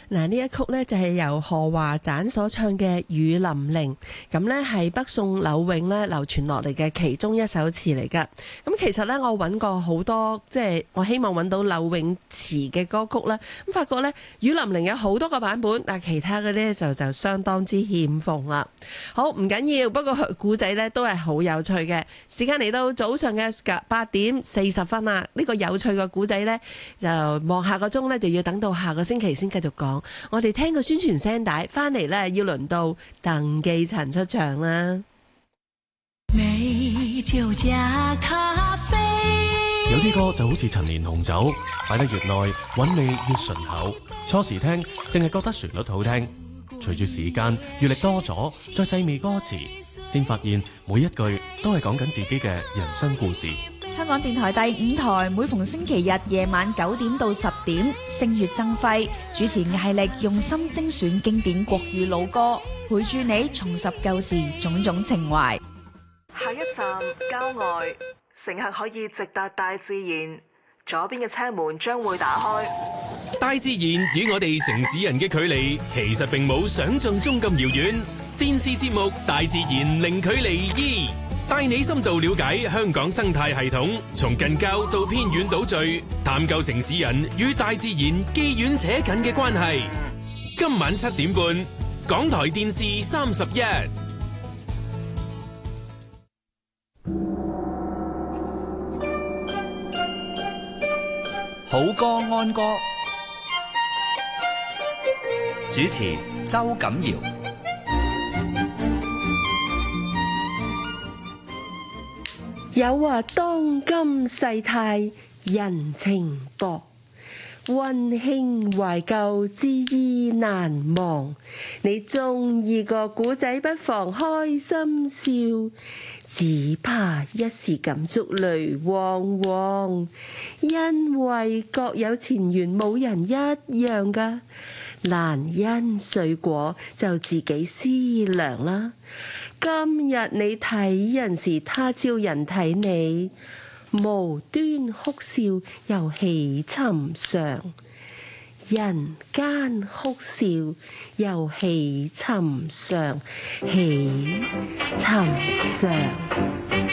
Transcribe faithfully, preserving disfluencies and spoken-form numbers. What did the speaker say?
嗱，呢一曲呢就係由何華盞所唱嘅《雨霖鈴》，咁呢係北宋柳永呢流傳落嚟嘅其中一首詞嚟噶。咁其實呢，我揾過好多，即係我希望揾到柳永詞嘅歌曲啦。咁發覺呢，《雨霖鈴》有好多個版本，但係其他嘅呢就就相當之欠奉啦。好，唔緊要，不過故仔呢都係好有趣嘅。時間嚟到早上嘅八點四十分啦，呢個有趣嘅故仔呢，就望下個鐘呢，就要等到下個星期先繼續講。我哋聽個宣傳聲帶翻嚟呢，要輪到鄧寄塵出場啦。 美酒加咖啡， 有啲歌就好似陳年紅酒，擺得越耐，韻味越醇厚。初時聽淨係覺得旋律好聽，隨住時間閱歷多咗，再細味歌詞，先發現每一句都係講緊自己嘅人生故事。 香港電台第五台每逢星期日夜晚九點到十點，星月增輝主持艾力用心精選經典國語老歌，陪住你重拾舊時種種情懷。 下一站郊外，乘客可以直達大自然，左邊嘅車門將會打開。 大自然與我哋城市人嘅距離其實並冇想象中咁遙遠。電視節目《大自然零距離二》帶你深度了解香港生態系統，從近郊到偏遠島嶼，探究城市人與大自然既遠且近嘅關係。今晚七點半，港台電視三十一。 好歌安歌，主持周錦堯。 有話當今世態人情薄，溫馨懷舊之意難忘。你中意個古仔不妨開心笑，只怕一時感觸淚汪汪。因為各有前緣，冇人一樣㗎。難因水果就自己思量啦。今日你睇人時，他朝人睇你，無端哭笑又喜尋常。人間哭笑又喜尋常，喜尋常。